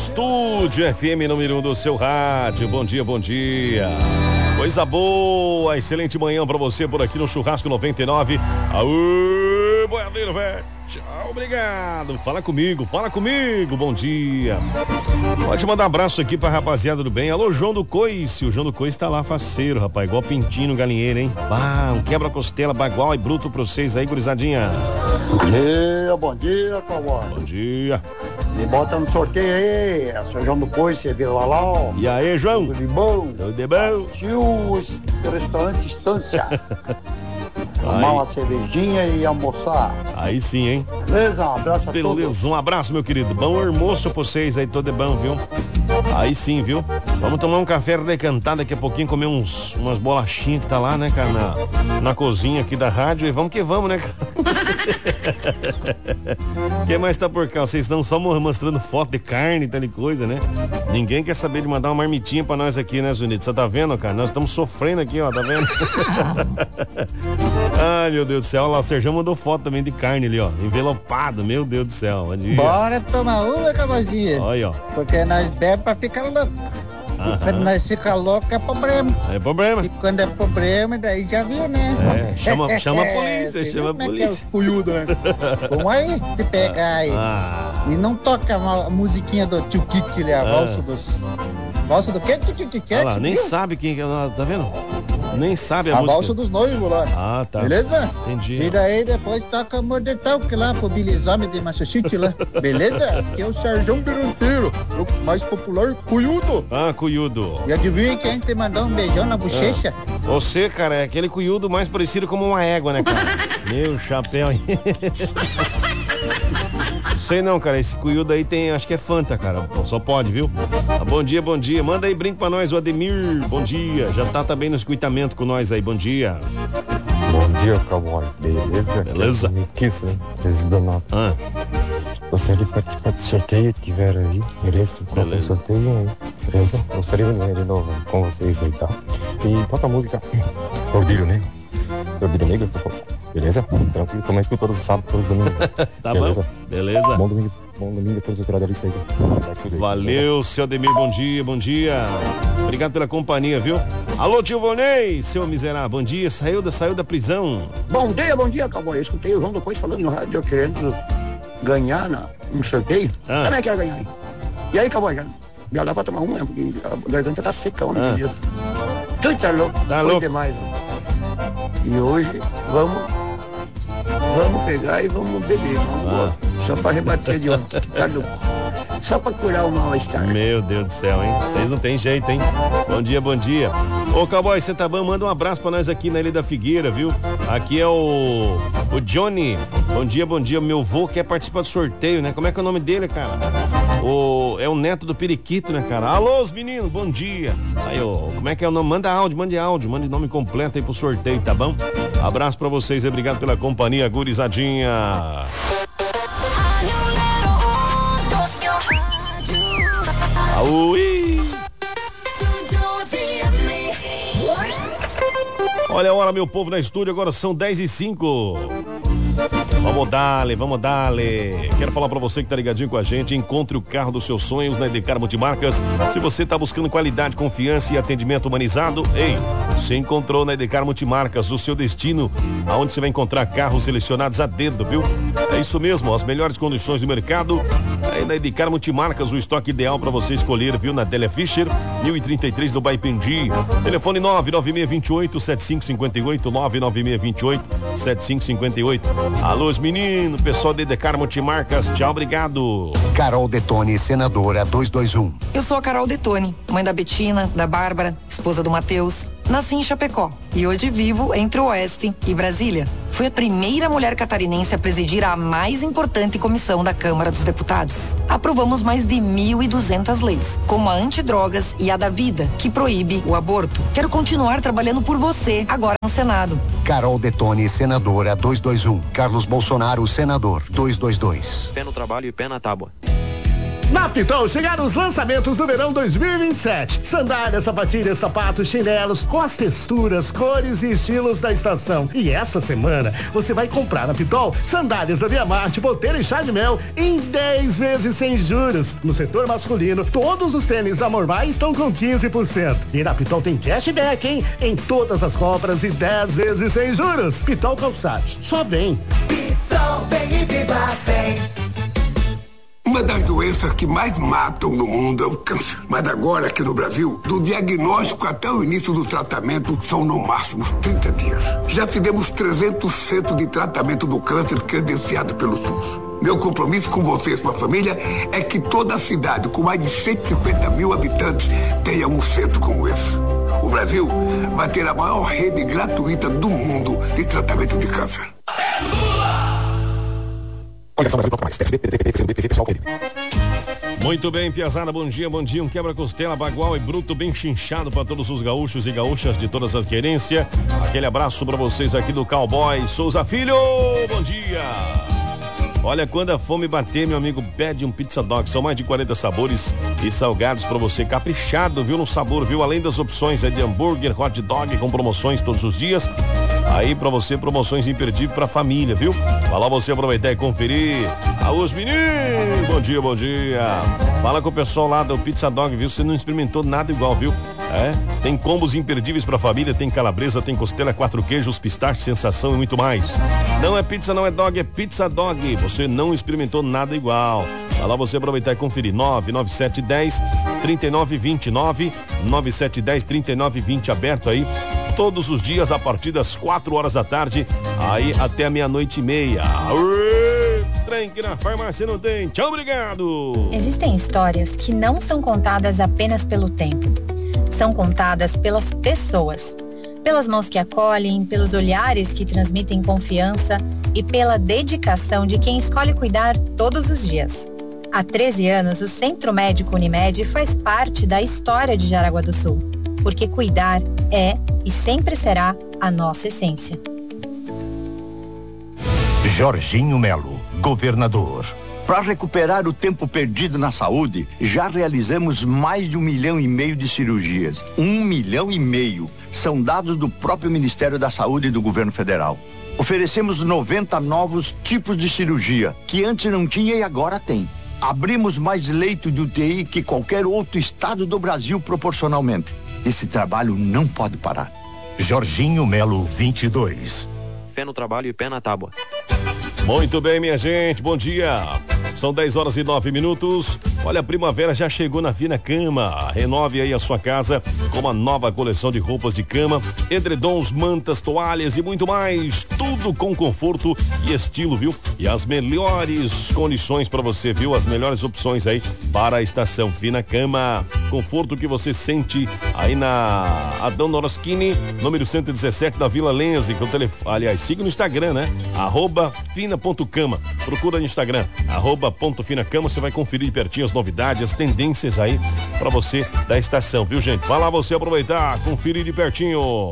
Estúdio FM número 1 do seu rádio. Bom dia, bom dia. Coisa boa, excelente manhã pra você por aqui no Churrasco 99. Aô, boiadeiro, velho. Tchau, obrigado. Fala comigo, bom dia. Pode mandar um abraço aqui pra rapaziada do bem. Alô, João do Coice. O João do Coice tá lá faceiro, rapaz, igual pintinho no galinheiro, hein? Um quebra-costela bagual e bruto pra vocês aí, gurizadinha. Bom dia, cowboy. Bom dia. Me bota no sorteio aí, seu João do Coice, você vira lá, ó. E aí, João? Tudo de bom? Tudo de bom? Tio, restaurante Estância. Tomar uma cervejinha e almoçar. Aí sim, hein? Beleza, um abraço a todos. Beleza, um abraço, meu querido. Bom almoço pra vocês aí, todo de bom, viu? Aí sim, viu? Vamos tomar um café decantado daqui a pouquinho, comer umas bolachinhas que tá lá, né, cara, na cozinha aqui da rádio. E vamos que vamos, né, cara? Quem mais tá por cá? Vocês estão só mostrando foto de carne e tal de coisa, né? Ninguém quer saber de mandar uma marmitinha pra nós aqui, né, Zunito? Você tá vendo, cara? Nós estamos sofrendo aqui, ó, tá vendo? Ai, meu Deus do céu. Olha lá, o Serjão mandou foto também de carne ali, ó. Envelopado, meu Deus do céu. Bora tomar uma, cavazinha. Olha, ó. Porque nós bebemos pra ficar louco. E quando nós fica louco é problema. É problema. E quando é problema, daí já viu, né? Chama a polícia, chama a polícia. É os cunhudos, né? Vamos aí, te pegar aí. E não toca a musiquinha do tio Kiki ali, a valsa dos... Valsa do quê? Olha lá, nem sabe quem que é, tá vendo? Nem sabe a música. A valsa dos noivos lá. Ah, tá. Beleza? Entendi. E daí depois toca Modern Talk lá pro Bilizame de Massachusetts lá. Beleza? Que é o Serjão Piranteiro, o mais popular cunhudo. Cunhudo. E adivinha quem te mandou um beijão na bochecha? Você, cara, é aquele cunhudo mais parecido como uma égua, né, cara? Meu chapéu aí. Sei não, cara, esse cunhudo aí tem, acho que é Fanta, cara, só pode, viu? Bom dia, bom dia, manda aí brinco pra nós, o Ademir, bom dia, já tá também no escutamento com nós aí, bom dia. Bom dia, cowboy, beleza? Beleza. Isso, presidente. Gostaria de participar do sorteio, tiver aí, beleza? Qualquer sorteio aí, beleza? Gostaria de ganhar de novo com vocês aí, tá? E toca a música Cordilho Negro, Cordilho Negro, por favor. Beleza? Tranquilo, também escuto todos os sábados, todos os domingos. Tá beleza? Bom? Beleza. Bom domingo a todos os radialistas aí. Valeu, seu Ademir, bom dia, bom dia. Obrigado pela companhia, viu? Alô, tio Vonei, seu miserável, bom dia, saiu da prisão. Bom dia, cowboy. Eu escutei o João do Coice falando no rádio, querendo ganhar um sorteio. Também quero ganhar. E aí, cowboy, já dá pra tomar uma, porque a garganta tá secão, né? Tudo tá louco, tá foi louco demais. E hoje vamos pegar e vamos beber. Só pra rebater de ontem, tá louco. Só pra curar o mal-estar. Meu Deus do céu, hein? Vocês não tem jeito, hein? Bom dia, bom dia. Ô, cowboy, você tá bom? Manda um abraço pra nós aqui na Ilha da Figueira, viu? Aqui é o Johnny. Bom dia, bom dia. Meu vô quer participar do sorteio, né? Como é que é o nome dele, cara? É o neto do Periquito, né, cara? Alô, os meninos, bom dia. Aí, como é que é o nome? Mande áudio, mande nome completo aí pro sorteio, tá bom? Abraço pra vocês e obrigado pela companhia, gurizadinha. Aui! Olha a hora, meu povo, na estúdio, agora são 10h05. Vamos dale. Quero falar pra você que tá ligadinho com a gente, encontre o carro dos seus sonhos na Edcar Multimarcas. Se você tá buscando qualidade, confiança e atendimento humanizado, você encontrou na Edcar Multimarcas o seu destino, aonde você vai encontrar carros selecionados a dedo, viu? É isso mesmo, as melhores condições do mercado. Aí na Edcar Multimarcas, o estoque ideal pra você escolher, viu? Na Délia Fischer, 1033 do Baipendi. Telefone 99628-7558, 99628-7558. Alô, menino, pessoal de Edcar Multimarcas, tchau, obrigado. Carol Detone, senadora 221. Eu sou a Carol Detone, mãe da Betina, da Bárbara, esposa do Matheus. Nasci em Chapecó e hoje vivo entre o Oeste e Brasília. Fui a primeira mulher catarinense a presidir a mais importante comissão da Câmara dos Deputados. Aprovamos mais de 1.200 leis, como a antidrogas e a da vida, que proíbe o aborto. Quero continuar trabalhando por você, agora no Senado. Carol Detone, senadora 221. Carlos Bolsonaro, senador 222. Pé no trabalho e pé na tábua. Na Pitol chegaram os lançamentos do verão 2027. Sandálias, sapatilhas, sapatos, chinelos, com as texturas, cores e estilos da estação. E essa semana você vai comprar na Pitol sandálias da Via Marte, Botelho e Chá de Mel em 10 vezes sem juros. No setor masculino, todos os tênis da Mormai estão com 15%. E na Pitol tem cashback, hein? Em todas as compras e 10 vezes sem juros. Pitol Calçados. Só vem. Pitol, vem e viva bem. Uma das doenças que mais matam no mundo é o câncer. Mas agora, aqui no Brasil, do diagnóstico até o início do tratamento, são no máximo 30 dias. Já fizemos 300 centros de tratamento do câncer credenciado pelo SUS. Meu compromisso com você e sua família é que toda a cidade, com mais de 150 mil habitantes, tenha um centro como esse. O Brasil vai ter a maior rede gratuita do mundo de tratamento de câncer. Muito bem, piazada, bom dia. Um quebra-costela, bagual e bruto bem chinchado para todos os gaúchos e gaúchas de todas as querências. Aquele abraço para vocês aqui do Cowboy Souza Filho, bom dia. Olha, quando a fome bater, meu amigo, pede um Pizza Dog. São mais de 40 sabores e salgados para você, caprichado, viu, no sabor, viu? Além das opções de hambúrguer, hot dog com promoções todos os dias. Aí pra você, promoções imperdíveis pra família, viu? Vai lá você aproveitar e conferir. Aos meninos, bom dia. Fala com o pessoal lá do Pizza Dog, viu? Você não experimentou nada igual, viu? Tem combos imperdíveis pra família, tem calabresa, tem costela, 4 queijos, pistache, sensação e muito mais. Não é pizza, não é dog, é Pizza Dog. Você não experimentou nada igual. Vai lá você aproveitar e conferir. 99710-3920, 99710-3920, aberto aí todos os dias a partir das 4 horas da tarde, aí até a 00:30. Trem que na farmácia não tem. Tchau, obrigado. Existem histórias que não são contadas apenas pelo tempo. São contadas pelas pessoas. Pelas mãos que acolhem, pelos olhares que transmitem confiança e pela dedicação de quem escolhe cuidar todos os dias. Há 13 anos, o Centro Médico Unimed faz parte da história de Jaraguá do Sul. Porque cuidar é e sempre será a nossa essência. Jorginho Melo, governador. Para recuperar o tempo perdido na saúde, já realizamos mais de 1,5 milhão de cirurgias. 1,5 milhão. São dados do próprio Ministério da Saúde e do Governo Federal. Oferecemos 90 novos tipos de cirurgia, que antes não tinha e agora tem. Abrimos mais leito de UTI que qualquer outro estado do Brasil proporcionalmente. Esse trabalho não pode parar. Jorginho Melo, 22. Fé no trabalho e pé na tábua. Muito bem, minha gente, bom dia. São 10h09. Olha, a primavera já chegou na Fina Cama. Renove aí a sua casa com uma nova coleção de roupas de cama, edredons, mantas, toalhas e muito mais. Tudo com conforto e estilo, viu? E as melhores condições para você, viu? As melhores opções aí para a estação Fina Cama. Conforto que você sente aí na Adão Noroschini, número 117 da Vila Lense. Com o telefone, aliás, siga no Instagram, né? @fina.cama. Procura no Instagram, @.finacama. Você vai conferir pertinho as novidades, as tendências aí para você da estação, viu, gente? Vai lá você aproveitar, conferir de pertinho.